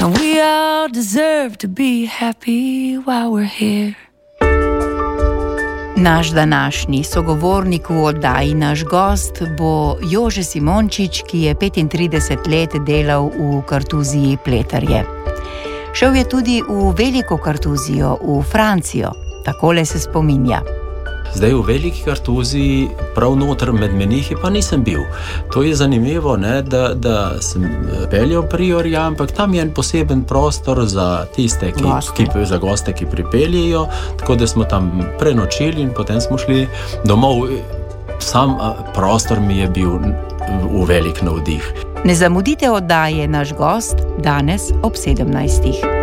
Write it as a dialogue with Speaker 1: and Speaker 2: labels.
Speaker 1: And we all deserve to be happy while we're here.
Speaker 2: Naš današnji sogovornik v oddaji Naš gost bo Jože Simončič, ki je 35 let delal v kartuziji Pleterje. Šel je tudi v veliko kartuzijo v Francijo, takole se spominja.
Speaker 3: Zdaj v veliki kartuziji, prav noter med menihi pa nisem bil. To je zanimivo, ne, da sem peljal priorja, ampak tam je en poseben prostor za tiste, za goste, ki pripeljejo, tako da smo tam prenočili in potem smo šli domov. Sam prostor mi je bil v velik navdih.
Speaker 2: Ne zamudite oddaje Naš gost danes ob 17.